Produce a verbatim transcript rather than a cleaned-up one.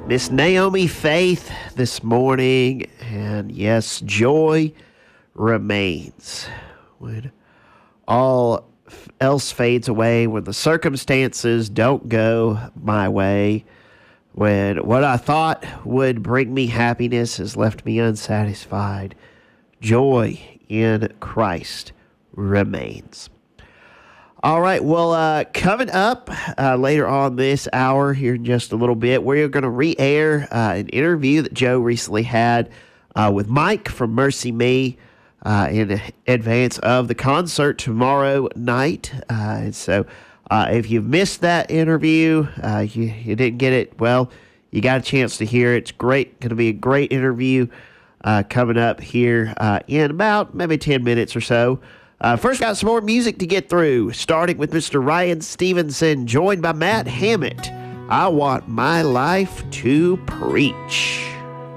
Miss Naomi Faith this morning. And yes, joy remains when all else fades away, when the circumstances don't go my way, when what I thought would bring me happiness has left me unsatisfied. Joy in Christ remains. All right, well, uh, coming up uh, later on this hour here in just a little bit, we're going to re-air uh, an interview that Joe recently had uh, with Mike from Mercy Me uh, in advance of the concert tomorrow night. Uh, and so uh, if you've missed that interview, uh, you, you didn't get it, well, you got a chance to hear it. It's great, going to be a great interview uh, coming up here uh, in about maybe ten minutes or so. Uh, first, got some more music to get through, starting with Mister Ryan Stevenson, joined by Matt Hammett. I Want My Life to Preach.